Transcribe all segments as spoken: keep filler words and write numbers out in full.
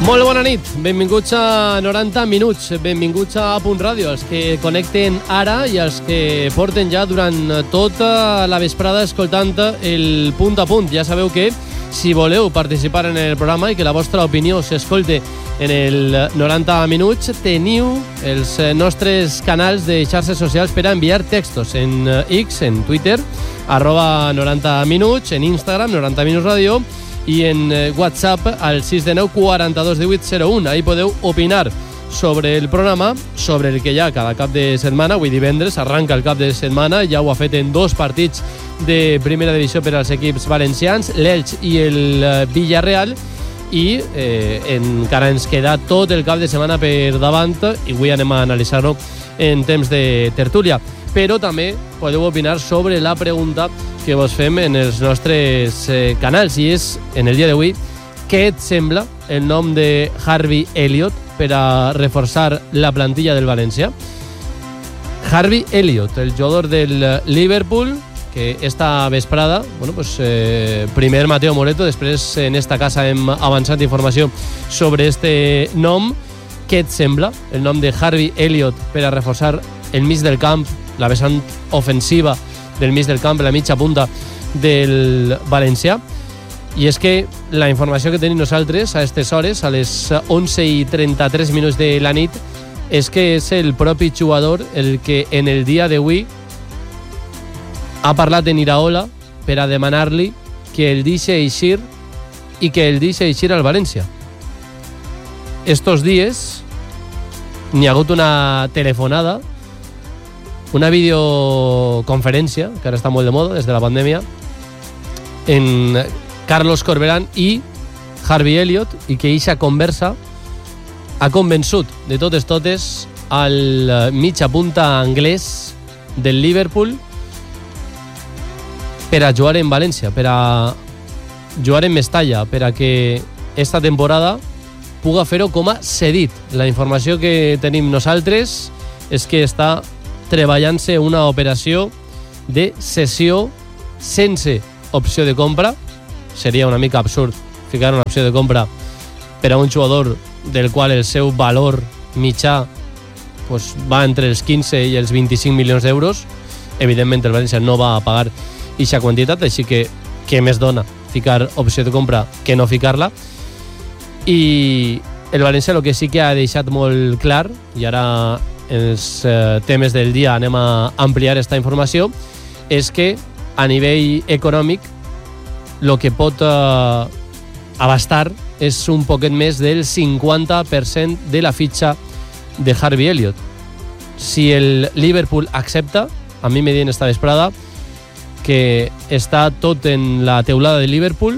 Molt bona nit, benvinguts a noranta minuts, benvinguts a Punt Ràdio, els que connecten ara i els que porten ja durant tota la vesprada escoltant el punt a punt. Ja sabeu que si voleu participar en el programa i que la vostra opinió s'escolte en el noranta minuts, teniu els nostres canals de xarxes socials per a enviar textos en X, en Twitter, arroba noranta minuts, en Instagram, noranta minuts ràdio, i en WhatsApp al sis de nou quaranta-dos divuit zero u. Ahí podeu opinar sobre el programa, sobre el que hi ha cada cap de setmana. Avui divendres arranca el cap de setmana, ja ho ha fet en dos partits de primera divisió per als equips valencians, l'Elx i el Villarreal, i eh, encara ens queda tot el cap de setmana per davant i avui anem a analitzar-ho en temps de tertúlia. Però també podeu opinar sobre la pregunta que vos fem en els nostres eh, canals, i és, en el dia d'avui, què et sembla el nom de Harvey Elliott per a reforçar la plantilla del València? Harvey Elliott, el jugador del Liverpool, que esta vesprada, bueno, pues, eh, primer Mateo Moreto, després en esta casa hem avançat informació sobre este nom. Què et sembla el nom de Harvey Elliott per a reforçar el mig del camp, la vessant ofensiva del mig del camp, la mitja punta del valencià? I és que la informació que tenim nosaltres a aquestes hores, a les onze i trenta-tres minuts de la nit, és que és el propi jugador el que en el dia d'avui ha parlat en Iraola per a demanar-li que el deixi eixir i que el deixi eixir al València. Estos dies n'hi ha hagut una telefonada, una videoconferència, que ara està molt de moda des de la pandèmia, en Carlos Corberán i Harvey Elliott, i que eixa conversa ha convençut de totes totes al mitja punta anglès del Liverpool per a jugar en València, per a jugar en Mestalla, per a que esta temporada puga fer-ho com a cedit. La informació que tenim nosaltres és que està treballant-se una operació de cessió sense opció de compra. Seria una mica absurd ficar una opció de compra per a un jugador del qual el seu valor mitjà pues, va entre els quinze i els vint-i-cinc milions d'euros. Evidentment el València no va a pagar aquesta quantitat, així que què més dona ficar opció de compra que no ficar-la. I el València el que sí que ha deixat molt clar, i ara en els eh, temes del dia anem a ampliar aquesta informació, és que a nivell econòmic el que pot eh, abastar és un poquet més del cinquanta per cent de la fitxa de Harvey Elliott. Si el Liverpool accepta, a mi me diuen esta vesprada que està tot en la teulada de Liverpool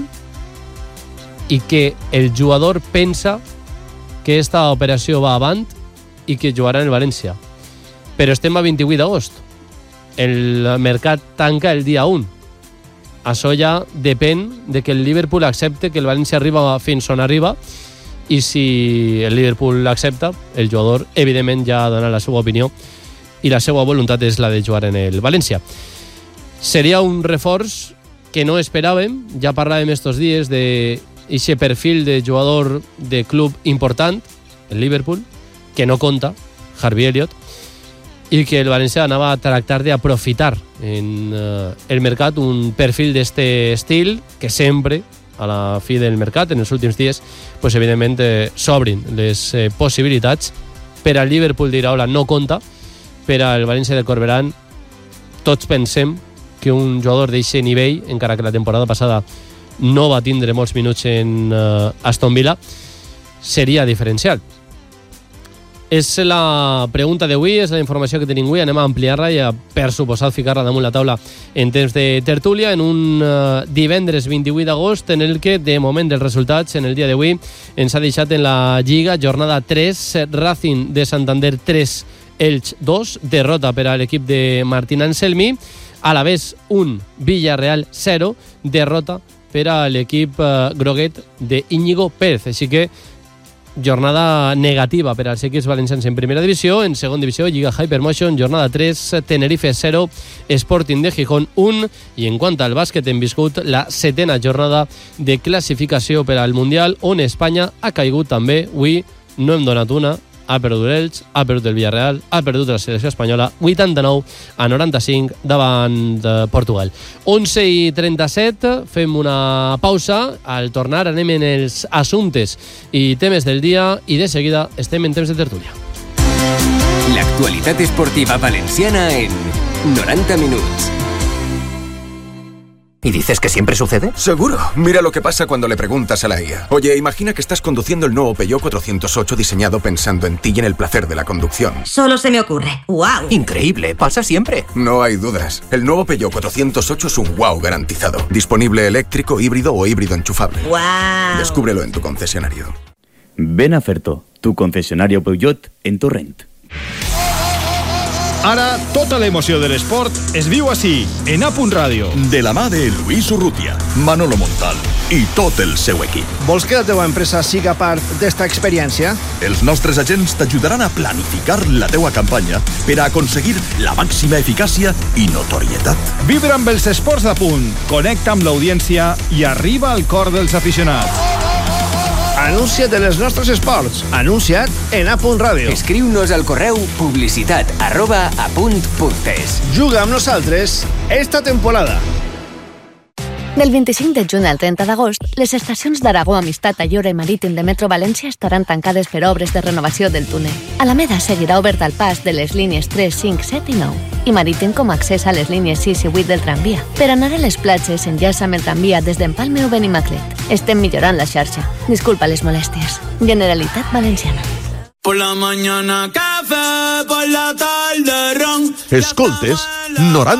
i que el jugador pensa que esta operació va avant i que jugarà en el València. Però estem a vint-i-vuit d'agost. El mercat tanca el dia u. Això ja depèn de que el Liverpool accepte que el València arriba fins on arriba, i si el Liverpool accepta, el jugador evidentment ja ha donat la seva opinió i la seva voluntat és la de jugar en el València. Seria un reforç que no esperàvem. Ja parlàvem estos dies de aquest perfil de jugador de club important, el Liverpool, que no compta, Harvey Elliott, i que el València anava a tractar d'aprofitar en eh, el mercat un perfil d'este estil que sempre, a la fi del mercat, en els últims dies, pues, evidentment eh, s'obrin les eh, possibilitats. Per al Liverpool d'Iraola no compta, per al València de Corberán tots pensem que un jugador d'aquest nivell, encara que la temporada passada no va tindre molts minuts en uh, Aston Villa, seria diferencial. És la pregunta d'avui, és la informació que tenim avui. Anem a ampliar-la i a, per suposat, ficar-la damunt la taula en temps de tertúlia en un uh, divendres vint-i-vuit d'agost, en el que, de moment dels resultats, en el dia d'avui, ens ha deixat en la Lliga, jornada tres, Racing de Santander tres, Elx dos, derrota per a l'equip de Martín Anselmi, Alavés un, Villarreal zero, derrota per a l'equip eh, groguet d'Íñigo Pérez. Així que jornada negativa per als equips valencians en primera divisió. En segona divisió, Lliga Hypermotion, jornada tres, Tenerife cero, Sporting de Gijón un, i en quant al bàsquet hem viscut la setena jornada de classificació per al Mundial, on Espanya ha caigut també. Avui no hem donat una, ha perdut Elx, ha perdut el Villarreal, ha perdut la selecció espanyola, vuitanta-nou a noranta-cinc davant de Portugal. onze i trenta-set, fem una pausa. Al tornar anem en els assumptes i temes del dia i de seguida estem en temps de tertúlia. L'actualitat esportiva valenciana en noranta minuts. ¿Y dices que siempre sucede? Seguro. Mira lo que pasa cuando le preguntas a la I A. Oye, imagina que estás conduciendo el nuevo Peugeot cuatrocientos ocho diseñado pensando en ti y en el placer de la conducción. Solo se me ocurre. ¡Wow! Increíble, pasa siempre. No hay dudas. El nuevo Peugeot cuatrocientos ocho es un wow garantizado. Disponible eléctrico, híbrido o híbrido enchufable. ¡Wow! Descúbrelo en tu concesionario. Ven a Ferto, tu concesionario Peugeot en Torrent. Ara, tota l'emoció de l'esport es viu així, en A Punt Ràdio. De la mà de Luis Urrutia, Manolo Montal i tot el seu equip. Vols que la teva empresa siga part d'esta experiència? Els nostres agents t'ajudaran a planificar la teua campanya per a aconseguir la màxima eficàcia i notorietat. Vibra amb els esports d'A Punt, connecta amb l'audiència i arriba al cor dels aficionats. Anuncia't en els nostres esports. Anuncia't en A Punt Ràdio. Escriu-nos al correu publicitat arroba apunt.es. Juga amb nosaltres esta temporada. Del vint-i-cinc de juny al trenta d'agost, les estacions d'Aragó, Amistat, Ayora i Marítim de Metro València estaran tancades per obres de renovació del túnel. Alameda seguirà obert al pas de les línies tres, cinc, set i nou i Marítim com a accés a les línies sis i vuit del tramvia. Per anar a les platges, enllaça amb el tramvia des d'Empalme o Benimaclet. Estem millorant la xarxa. Disculpa les molèsties. Generalitat Valenciana. Por la mañana café, por la tarde ron. Escoltes noranta